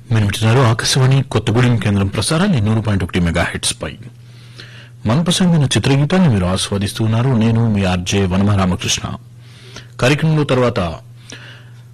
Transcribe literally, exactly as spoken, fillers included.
మీరు వింటున్నారు ఆకాశవాణి కొత్తగూడెం కేంద్రం ప్రసారాన్ని నూరు పాయింట్ ఒకటి మెగా హెడ్స్ పై మనపసంగిన చిత్రగీతాన్ని మీరు ఆస్వాదిస్తున్నారు. నేను మీ ఆర్జే వనమ రామకృష్ణ. కార్యక్రమంలో తర్వాత